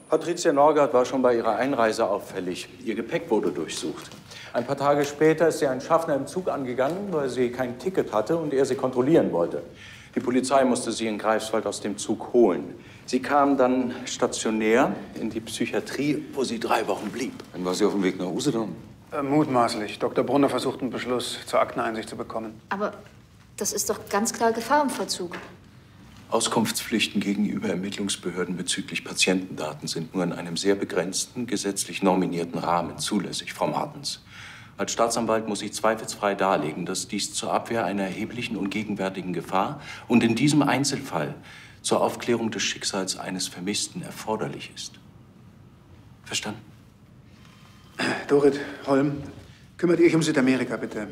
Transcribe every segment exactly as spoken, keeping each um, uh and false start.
Patricia Norgard war schon bei ihrer Einreise auffällig. Ihr Gepäck wurde durchsucht. Ein paar Tage später ist sie einen Schaffner im Zug angegangen, weil sie kein Ticket hatte und er sie kontrollieren wollte. Die Polizei musste sie in Greifswald aus dem Zug holen. Sie kam dann stationär in die Psychiatrie, wo sie drei Wochen blieb. Dann war sie auf dem Weg nach Usedom? Äh, mutmaßlich. Doktor Brunner versucht einen Beschluss zur Akteneinsicht zu bekommen. Aber das ist doch ganz klar Gefahr im Vollzug. Auskunftspflichten gegenüber Ermittlungsbehörden bezüglich Patientendaten sind nur in einem sehr begrenzten, gesetzlich nominierten Rahmen zulässig, Frau Martens. Als Staatsanwalt muss ich zweifelsfrei darlegen, dass dies zur Abwehr einer erheblichen und gegenwärtigen Gefahr und in diesem Einzelfall zur Aufklärung des Schicksals eines Vermissten erforderlich ist. Verstanden? Dorit, Holm, kümmert ihr euch um Südamerika, bitte.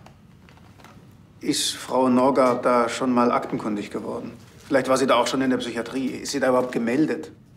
Ist Frau Norgard da schon mal aktenkundig geworden? Vielleicht war sie da auch schon in der Psychiatrie. Ist sie da überhaupt gemeldet?